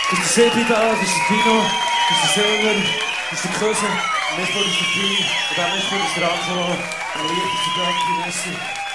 Das ist der Sebi da, das ist der Tino, das ist der Sänger, das ist der Köse, am Mischpult ist der Pini und am Mischpult ist der Angelo. Und Licht ist der Frankie, merci.